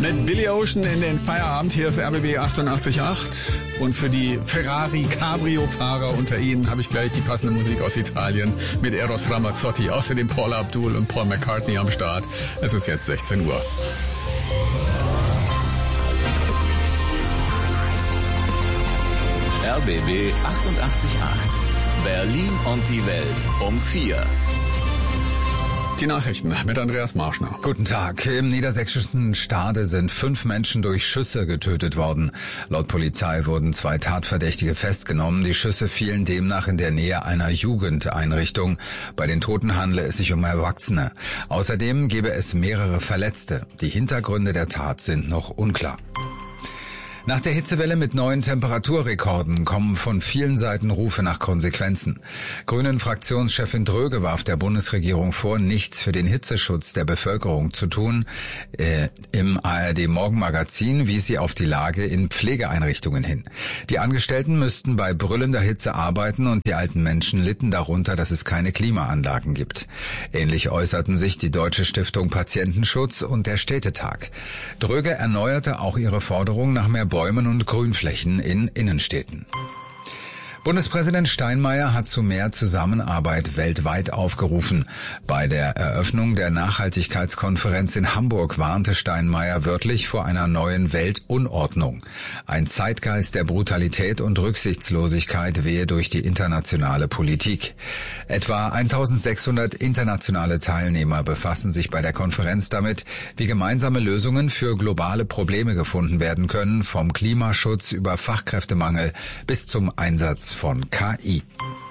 Mit Billy Ocean in den Feierabend. Hier ist RBB 88.8. Und für die Ferrari Cabrio-Fahrer unter Ihnen habe ich gleich die passende Musik aus Italien mit Eros Ramazzotti. Außerdem Paula Abdul und Paul McCartney am Start. Es ist jetzt 16 Uhr. RBB 88.8. Berlin und die Welt um 4. Die Nachrichten mit Andreas Marschner. Guten Tag. Im niedersächsischen Stade sind 5 Menschen durch Schüsse getötet worden. Laut Polizei wurden 2 Tatverdächtige festgenommen. Die Schüsse fielen demnach in der Nähe einer Jugendeinrichtung. Bei den Toten handle es sich um Erwachsene. Außerdem gebe es mehrere Verletzte. Die Hintergründe der Tat sind noch unklar. Nach der Hitzewelle mit neuen Temperaturrekorden kommen von vielen Seiten Rufe nach Konsequenzen. Grünen-Fraktionschefin Dröge warf der Bundesregierung vor, nichts für den Hitzeschutz der Bevölkerung zu tun. Im ARD-Morgenmagazin wies sie auf die Lage in Pflegeeinrichtungen hin. Die Angestellten müssten bei brüllender Hitze arbeiten und die alten Menschen litten darunter, dass es keine Klimaanlagen gibt. Ähnlich äußerten sich die Deutsche Stiftung Patientenschutz und der Städtetag. Dröge erneuerte auch ihre Forderung nach mehr Bäumen und Grünflächen in Innenstädten. Bundespräsident Steinmeier hat zu mehr Zusammenarbeit weltweit aufgerufen. Bei der Eröffnung der Nachhaltigkeitskonferenz in Hamburg warnte Steinmeier wörtlich vor einer neuen Weltunordnung. Ein Zeitgeist der Brutalität und Rücksichtslosigkeit wehe durch die internationale Politik. Etwa 1600 internationale Teilnehmer befassen sich bei der Konferenz damit, wie gemeinsame Lösungen für globale Probleme gefunden werden können, vom Klimaschutz über Fachkräftemangel bis zum Einsatz von KI.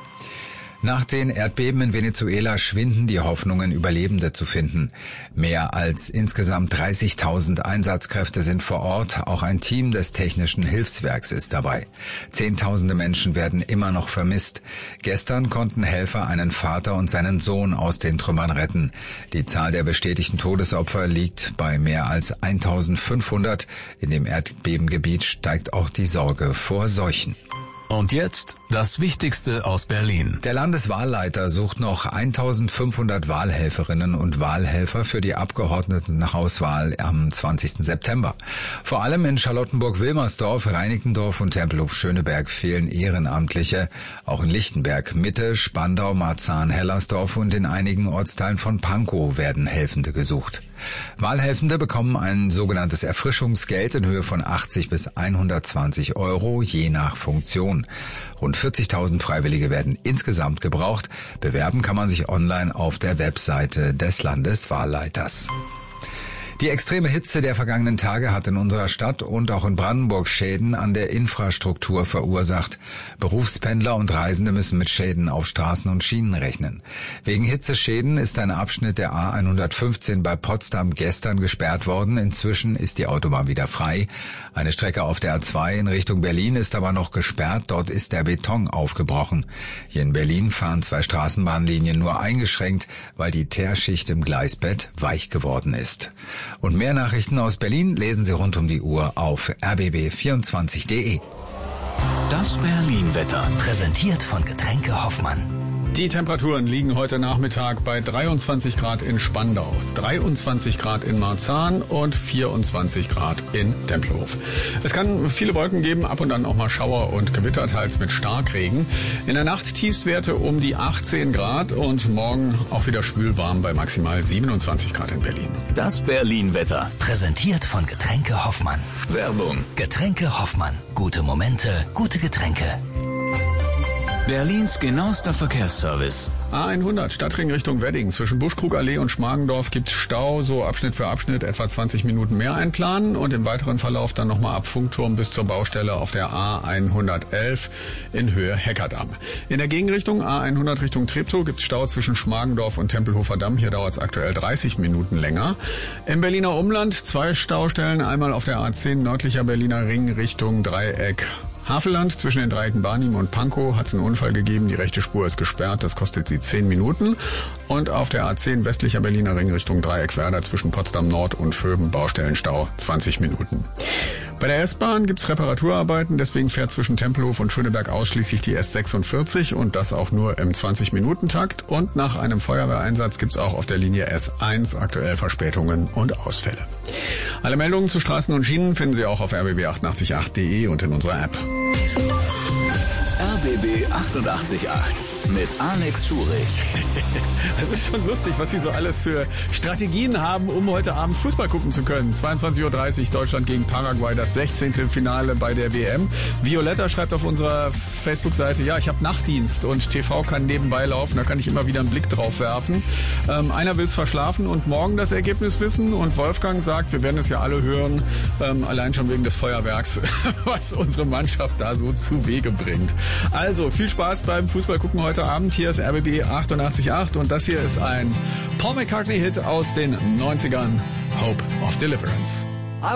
Nach den Erdbeben in Venezuela schwinden die Hoffnungen, Überlebende zu finden. Mehr als insgesamt 30.000 Einsatzkräfte sind vor Ort. Auch ein Team des Technischen Hilfswerks ist dabei. Zehntausende Menschen werden immer noch vermisst. Gestern konnten Helfer einen Vater und seinen Sohn aus den Trümmern retten. Die Zahl der bestätigten Todesopfer liegt bei mehr als 1.500. In dem Erdbebengebiet steigt auch die Sorge vor Seuchen. Und jetzt das Wichtigste aus Berlin. Der Landeswahlleiter sucht noch 1500 Wahlhelferinnen und Wahlhelfer für die Abgeordnetenhauswahl am 20. September. Vor allem in Charlottenburg-Wilmersdorf, Reinickendorf und Tempelhof-Schöneberg fehlen Ehrenamtliche. Auch in Lichtenberg, Mitte, Spandau, Marzahn-Hellersdorf und in einigen Ortsteilen von Pankow werden Helfende gesucht. Wahlhelfende bekommen ein sogenanntes Erfrischungsgeld in Höhe von 80 bis 120 Euro, je nach Funktion. Rund 40.000 Freiwillige werden insgesamt gebraucht. Bewerben kann man sich online auf der Webseite des Landeswahlleiters. Die extreme Hitze der vergangenen Tage hat in unserer Stadt und auch in Brandenburg Schäden an der Infrastruktur verursacht. Berufspendler und Reisende müssen mit Schäden auf Straßen und Schienen rechnen. Wegen Hitzeschäden ist ein Abschnitt der A115 bei Potsdam gestern gesperrt worden. Inzwischen ist die Autobahn wieder frei. Eine Strecke auf der A2 in Richtung Berlin ist aber noch gesperrt. Dort ist der Beton aufgebrochen. Hier in Berlin fahren 2 Straßenbahnlinien nur eingeschränkt, weil die Teerschicht im Gleisbett weich geworden ist. Und mehr Nachrichten aus Berlin lesen Sie rund um die Uhr auf rbb24.de. Das Berlin-Wetter, präsentiert von Getränke Hoffmann. Die Temperaturen liegen heute Nachmittag bei 23 Grad in Spandau, 23 Grad in Marzahn und 24 Grad in Tempelhof. Es kann viele Wolken geben, ab und an auch mal Schauer und Gewitter, teils mit Starkregen. In der Nacht Tiefstwerte um die 18 Grad und morgen auch wieder schwülwarm bei maximal 27 Grad in Berlin. Das Berlin-Wetter, präsentiert von Getränke Hoffmann. Werbung. Getränke Hoffmann. Gute Momente, gute Getränke. Berlins genauester Verkehrsservice. A100 Stadtring Richtung Wedding. Zwischen Buschkrugallee und Schmargendorf gibt's Stau, so Abschnitt für Abschnitt etwa 20 Minuten mehr einplanen und im weiteren Verlauf dann nochmal ab Funkturm bis zur Baustelle auf der A111 in Höhe Heckerdamm. In der Gegenrichtung A100 Richtung Treptow gibt's Stau zwischen Schmargendorf und Tempelhofer Damm. Hier dauert's aktuell 30 Minuten länger. Im Berliner Umland 2 Staustellen, einmal auf der A10 nördlicher Berliner Ring Richtung Dreieck Havelland. Zwischen den Dreiecken Barnim und Pankow hat es einen Unfall gegeben. Die rechte Spur ist gesperrt. Das kostet sie 10 Minuten. und auf der A10 westlicher Berliner Ring Richtung Dreieckwerder zwischen Potsdam Nord und Vöben Baustellenstau 20 Minuten. Bei der S-Bahn gibt's Reparaturarbeiten, deswegen fährt zwischen Tempelhof und Schöneberg ausschließlich die S46 und das auch nur im 20-Minuten-Takt. Und nach einem Feuerwehreinsatz gibt's auch auf der Linie S1 aktuell Verspätungen und Ausfälle. Alle Meldungen zu Straßen und Schienen finden Sie auch auf rbb888.de und in unserer App. RBB 888 mit Alex Schurich. Das ist schon lustig, was Sie so alles für Strategien haben, um heute Abend Fußball gucken zu können. 22:30 Uhr Deutschland gegen Paraguay, das 16. Finale bei der WM. Violetta schreibt auf unserer Facebook-Seite, ja, ich habe Nachtdienst und TV kann nebenbei laufen, da kann ich immer wieder einen Blick drauf werfen. Einer will's verschlafen und morgen das Ergebnis wissen und Wolfgang sagt, wir werden es ja alle hören, allein schon wegen des Feuerwerks, was unsere Mannschaft da so zu Wege bringt. Also, viel Spaß beim Fußball gucken heute Abend. Hier ist RBB 88.8 und das hier ist ein Paul McCartney-Hit aus den 90ern, Hope of Deliverance.